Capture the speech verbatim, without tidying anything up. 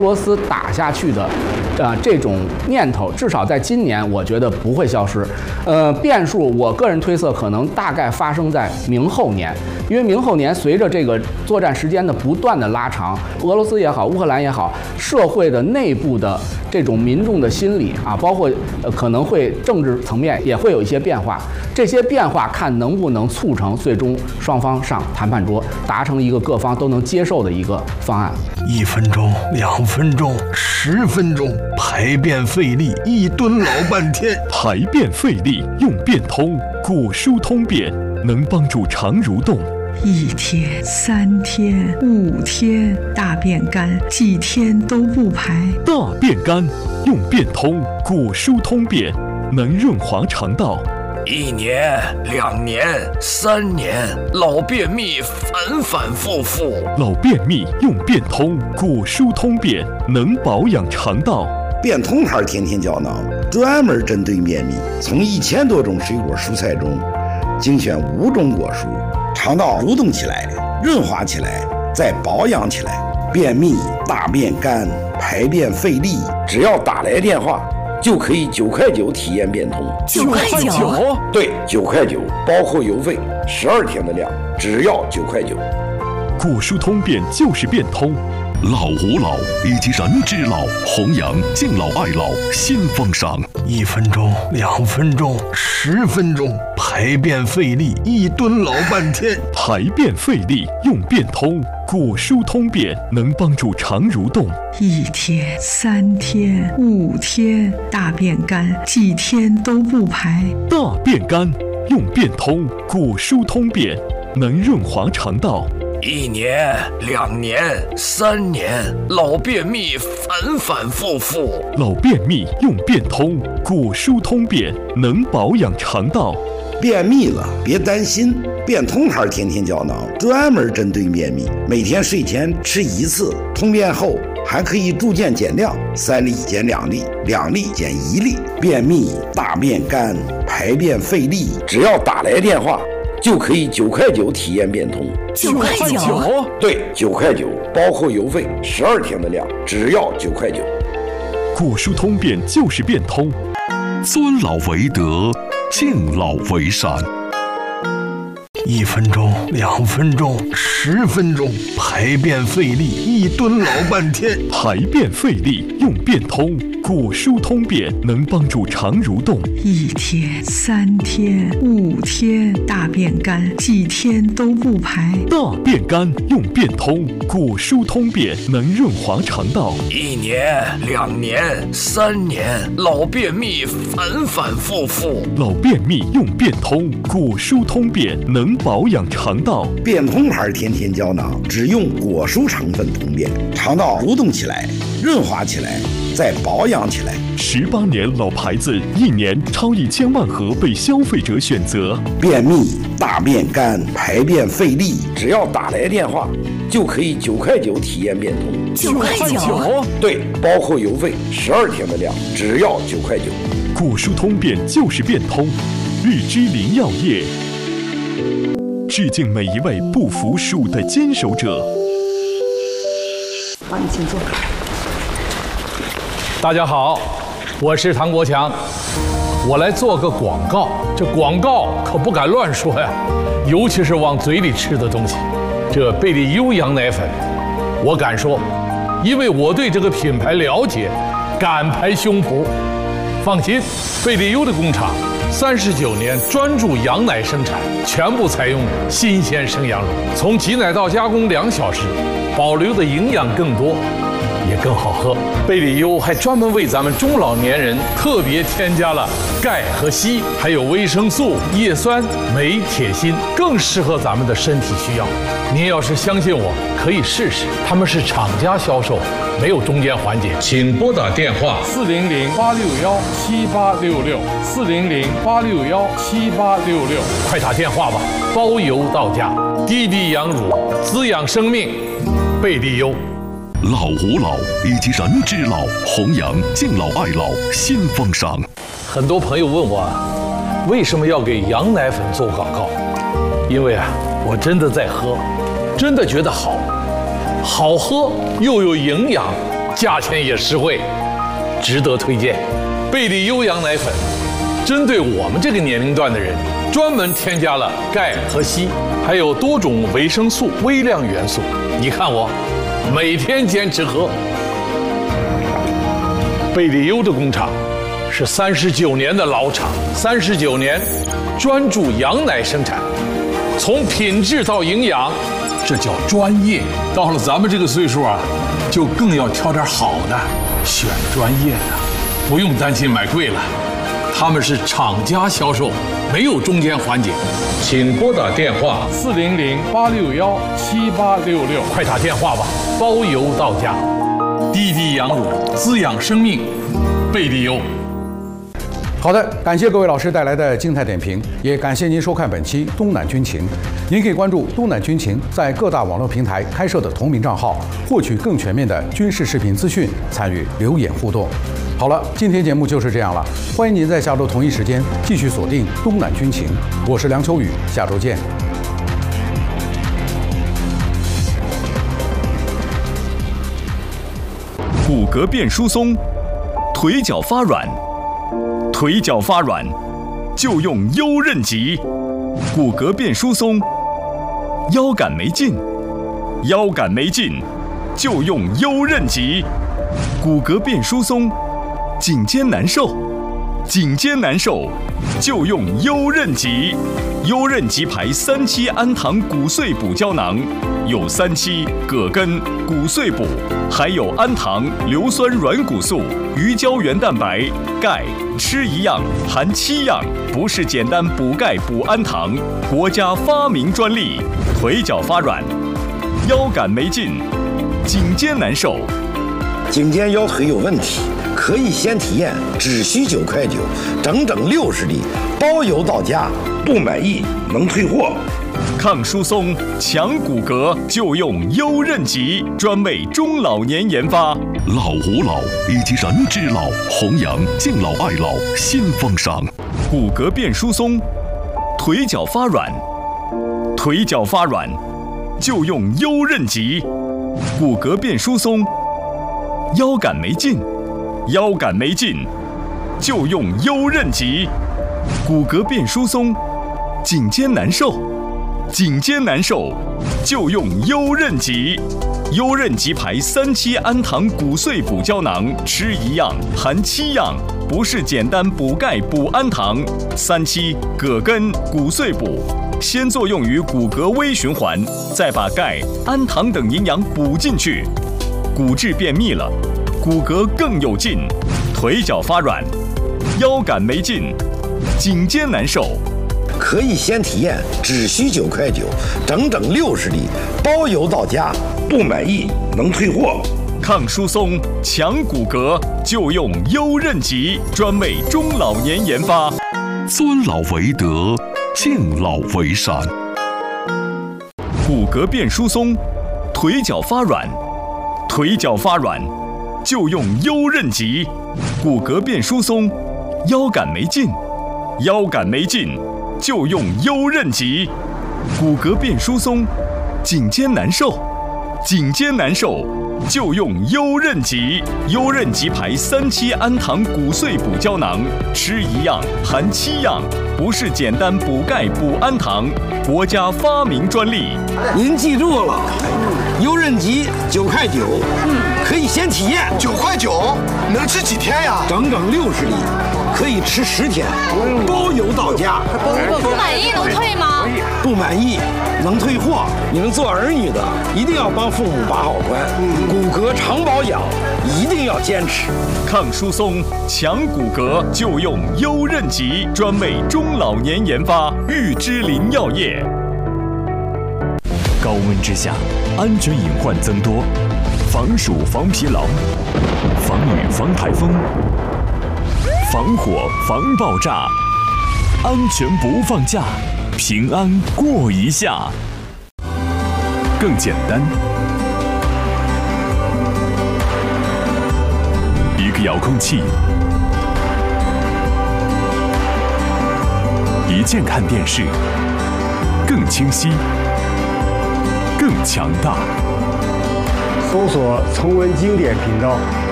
俄罗斯打下去的，呃，这种念头，至少在今年，我觉得不会消失。呃，变数，我个人推测可能大概发生在明后年，因为明后年随着这个作战时间的不断的拉长，俄罗斯也好，乌克兰也好，社会的内部的这种民众的心理啊，包括呃可能会政治层面也会有一些变化。这些变化看能不能促成最终双方上谈判桌，达成一个各方都能接受的一个方案。 一分钟，两分钟，十分钟，排便费力，一蹲老半天。 排便费力用便通，果蔬通便能帮助肠蠕动。 一天、三天、五天，大便干，几天都不排。 大便干用便通，果蔬通便能润滑肠道。 一年、两年、三年，老便秘反反复复。 老便秘用便通，果蔬通便能保养肠道。 便通牌天天胶囊专门针对便秘，从一千多种水果蔬菜中精选五种果蔬，肠道蠕动起来，润滑起来，再保养起来。便秘、大便干、排便费力，只要打来电话，就可以九块九体验便通。 九块九？ 对，九块九，包括邮费，十二天的量，只要九块九。 果蔬通便就是便通。 老吾老以及人之老，弘扬敬老爱老新风尚。 一分钟，两分钟，十分钟，排便费力，一蹲老半天。 排便费力用便通，果蔬通便能帮助肠蠕动。 一天、三天、五天，大便干，几天都不排。 大便干用便通，果蔬通便能润滑肠道。 一年、两年、三年，老便秘反反复复。 老便秘用便通，果蔬通便能保养肠道。 便秘了别担心，便通牌天天胶囊专门针对便秘，每天睡前吃一次，通便后还可以逐渐减量，三粒减两粒，两粒减一粒。便秘、大便干、排便费力，只要打来电话，就可以九块九体验便通。 九块九？ 对，九块九，包括邮费，十二天的量，只要九块九。 果蔬通便就是便通。 尊老为德，敬老为善。 一分钟，两分钟，十分钟，排便费力，一蹲老半天。 排便费力用便通，果蔬通便能帮助肠蠕动。 一天、三天、五天，大便干，几天都不排。 大便干用便通，果蔬通便能润滑肠道。 一年、两年、三年，老便秘反反复复。 老便秘用便通，果蔬通便能保养肠道。 便通牌天天胶囊只用果蔬成分通便，肠道蠕动起来，润滑起来，再保养起来。 十八年老牌子，一年超一千万盒被消费者选择。 便秘、大便干、排便费力，只要打来电话，就可以九块九体验便通。 九块九？ 对，包括邮费，十二天的量，只要九块九。 果蔬通便就是便通。日之林药业致敬每一位不服输的坚守者。 好，你请坐。 大家好，我是唐国强，我来做个广告。这广告可不敢乱说呀，尤其是往嘴里吃的东西。这贝利优羊奶粉，我敢说，因为我对这个品牌了解，敢拍胸脯。放心，贝利优的工厂三十九年专注羊奶生产，全部采用新鲜生羊乳，从挤奶到加工两小时，保留的营养更多，也更好喝。贝利优还专门为咱们中老年人特别添加了钙和硒，还有维生素、叶酸、镁、铁、锌，更适合咱们的身体需要。您要是相信我，可以试试。他们是厂家销售，没有中间环节。请拨打电话四零零八六幺七八六六四零零八六幺七八六六，快打电话吧，包邮到家。滴滴羊乳，滋养生命，贝利优。 老吾老以及人之老，弘扬敬老爱老新风尚。 很多朋友问我，为什么要给羊奶粉做广告？因为啊，我真的在喝，真的觉得好，好喝又有营养， 价钱也实惠，值得推荐。贝利优羊奶粉针对我们这个年龄段的人，专门添加了钙和硒，还有多种维生素、微量元素。你看我，每天坚持喝。贝利优的工厂是三十九年的老厂，三十九年专注羊奶生产，从品质到营养，这叫专业。到了咱们这个岁数啊，就更要挑点好的，选专业的，不用担心买贵了。他们是厂家销售，没有中间环节。请拨打电话四零零八六幺七八六六，快打电话吧，包邮到家。滴滴羊乳滋养生命，贝利优。 好的，感谢各位老师带来的精彩点评，也感谢您收看本期东南军情。您可以关注东南军情在各大网络平台开设的同名账号，获取更全面的军事视频资讯，参与留言互动。好了，今天节目就是这样了，欢迎您在下周同一时间继续锁定东南军情，我是梁秋雨，下周见。 骨骼变疏松，腿脚发软，腿脚发软就用优韧极。骨骼变疏松，腰杆没劲，腰杆没劲就用优韧极。骨骼变疏松，颈肩难受，颈肩难受就用优韧极。优韧极牌三七氨糖骨碎补胶囊，有三七、葛根、骨碎补，还有氨糖、硫酸软骨素、鱼胶原蛋白、钙，吃一样含七样，不是简单补钙补氨糖，国家发明专利。腿脚发软，腰杆没劲，颈肩难受， 颈肩腰腿有问题，可以先体验，只需九块九，整整六十粒，包邮到家，不满意能退货。 抗疏松、强骨骼就用优韧极，专为中老年研发。 老吾老以及人之老，弘扬敬老爱老新风尚。 骨骼变疏松，腿脚发软，腿脚发软就用优韧极。骨骼变疏松，腰杆没劲，腰杆没劲就用优韧极。骨骼变疏松，颈肩难受，颈肩难受就用优韧极。优韧极牌三七氨糖骨碎补胶囊，吃一样含七样，不是简单补钙补氨糖。三七、葛根、骨碎补，先作用于骨骼微循环，再把钙、氨糖等营养补进去，骨质变密了，骨骼更有劲。腿脚发软，腰杆没劲，颈肩难受， 可以先体验，只需九块九，整整六十粒，包邮到家，不满意能退货。 抗疏松、强骨骼就用优韧极，专为中老年研发。 尊老为德，敬老为善。 骨骼变疏松，腿脚发软，腿脚发软就用优韧极。骨骼变疏松，腰杆没劲，腰杆没劲就用优韧极。骨骼变疏松，颈肩难受，颈肩难受就用优韧极。优韧极牌三七氨糖骨碎补胶囊，吃一样含七样，不是简单补钙补氨糖，国家发明专利。 您记住了，优韧极九块九，可以先体验。 九块九能吃几天呀？ 整整六十粒，可以吃十天，包邮到家。 不满意能退吗？ 不满意能退货。你们做儿女的一定要帮父母把好关，骨骼常保养一定要坚持。 抗疏松、强骨骼就用优韧极，专为中老年研发。玉芝林药业。 高温之下，安全隐患增多，防暑防疲劳，防雨防台风，防火防爆炸，安全不放假，平安过一夏。更简单，一个遥控器，一键看电视，更清晰，更强大。 搜索“重温经典”频道。